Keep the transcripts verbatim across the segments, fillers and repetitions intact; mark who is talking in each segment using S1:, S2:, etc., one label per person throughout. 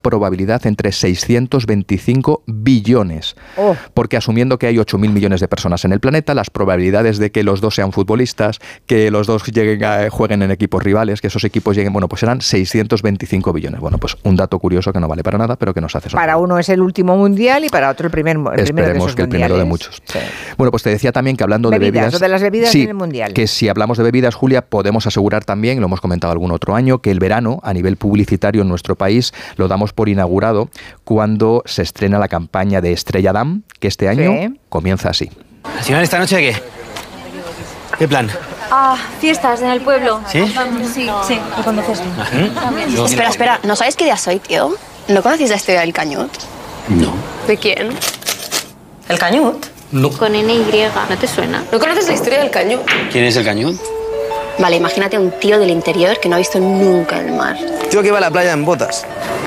S1: probabilidad entre seiscientos veinticinco billones. Oh. Porque asumiendo que hay ocho mil millones de personas en el planeta, las probabilidades de que los dos sean futbolistas, que los dos lleguen a, jueguen en equipos rivales, que esos equipos lleguen, bueno, pues eran seiscientos veinticinco billones. Bueno, pues un dato curioso que no vale para nada, pero que nos hace sorprender.
S2: Para uno es el último mundial y para otro el, primer, el primero
S1: Esperemos
S2: de esos
S1: que el
S2: mundiales.
S1: primero de muchos.
S2: Sí.
S1: Bueno, pues te decía también que hablando
S2: bebidas,
S1: de bebidas...
S2: o de las bebidas
S1: sí,
S2: en el mundial.
S1: Que si hablamos de bebidas, Julia, podemos asegurar también, lo hemos comentado algún otro año, que el verano, a nivel publicitario en nuestro país, lo damos por inaugurado cuando se estrena la campaña de Estrella Damm, que este año sí. comienza así.
S3: ¿Al final esta noche qué? ¿Qué plan?
S4: Ah, fiestas en el pueblo.
S3: ¿Sí?
S4: Sí, sí, lo conoces tú.
S5: ¿Mm? Espera, espera, ¿no sabes qué día soy, tío? ¿No conocéis la historia del Cañut?
S3: No.
S5: ¿De quién? ¿El Cañut?
S3: No.
S4: Con N Y, ¿no te suena?
S5: ¿No conoces la historia del Cañut?
S3: ¿Quién es el Cañut?
S5: Vale, imagínate a un tío del interior que no ha visto nunca el mar.
S3: Tío que iba a la playa en botas.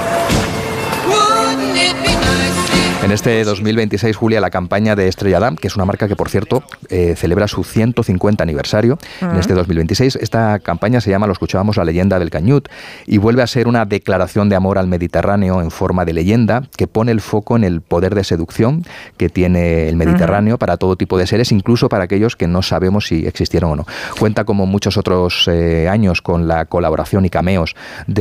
S1: En este dos mil veintiséis, Julia, la campaña de Estrella Damm, que es una marca que, por cierto, eh, celebra su ciento cincuenta aniversario uh-huh. en este dos mil veintiséis. Esta campaña se llama, lo escuchábamos, La leyenda del Cañut, y vuelve a ser una declaración de amor al Mediterráneo en forma de leyenda que pone el foco en el poder de seducción que tiene el Mediterráneo uh-huh. para todo tipo de seres, incluso para aquellos que no sabemos si existieron o no. Cuenta, como muchos otros eh, años, con la colaboración y cameos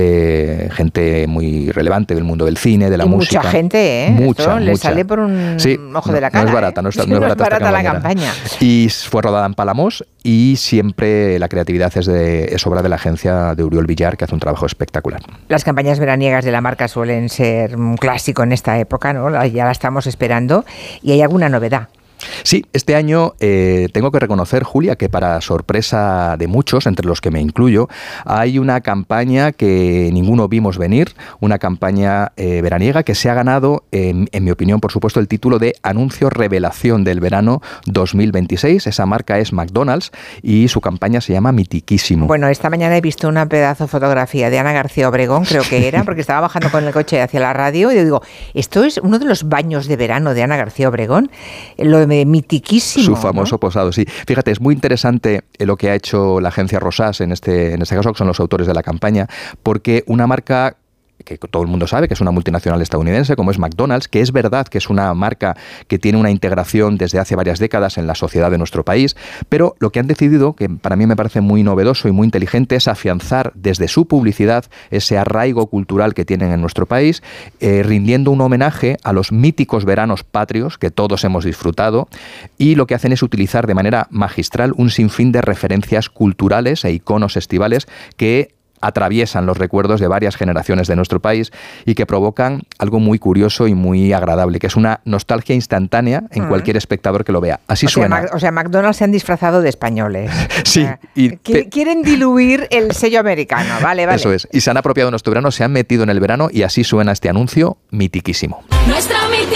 S1: de gente muy relevante del mundo del cine, de la
S2: y
S1: música.
S2: Mucha gente, ¿eh?
S1: Mucha,
S2: Esto le sale por un
S1: sí,
S2: ojo
S1: no,
S2: de la cara.
S1: No es barata, no, está,
S2: ¿eh?
S1: no es
S2: no
S1: barata,
S2: es barata la
S1: campaña.
S2: campaña.
S1: Y fue rodada en Palamos y siempre la creatividad es, de, es obra de la agencia de Uriol Villar, que hace un trabajo espectacular.
S2: Las campañas veraniegas de la marca suelen ser un clásico en esta época, ¿no? Ya la estamos esperando. ¿Y hay alguna novedad?
S1: Sí, este año eh, tengo que reconocer, Julia, que para sorpresa de muchos, entre los que me incluyo, hay una campaña que ninguno vimos venir, una campaña eh, veraniega que se ha ganado, eh, en mi opinión, por supuesto, el título de Anuncio Revelación del Verano dos mil veintiséis. Esa marca es McDonald's y su campaña se llama Mitiquísimo.
S2: Bueno, esta mañana he visto una pedazo fotografía de Ana García Obregón, creo que era, porque estaba bajando con el coche hacia la radio y yo digo, esto es uno de los baños de verano de Ana García Obregón, lo de Mitiquísimo.
S1: Su famoso, ¿no?, posado, sí. Fíjate, es muy interesante lo que ha hecho la agencia Rosas en este, en este caso, que son los autores de la campaña, porque una marca que todo el mundo sabe que es una multinacional estadounidense, como es McDonald's, que es verdad que es una marca que tiene una integración desde hace varias décadas en la sociedad de nuestro país, pero lo que han decidido, que para mí me parece muy novedoso y muy inteligente, es afianzar desde su publicidad ese arraigo cultural que tienen en nuestro país, eh, rindiendo un homenaje a los míticos veranos patrios que todos hemos disfrutado, y lo que hacen es utilizar de manera magistral un sinfín de referencias culturales e iconos estivales que atraviesan los recuerdos de varias generaciones de nuestro país y que provocan algo muy curioso y muy agradable, que es una nostalgia instantánea en uh-huh. cualquier espectador que lo vea. Así
S2: o
S1: suena.
S2: Sea, o sea, McDonald's se han disfrazado de españoles.
S1: Sí.
S2: O sea,
S1: y
S2: te... Quieren diluir el sello americano, vale, vale.
S1: Eso es. Y se han apropiado de nuestro verano, se han metido en el verano y así suena este anuncio Mitiquísimo.
S4: Nuestra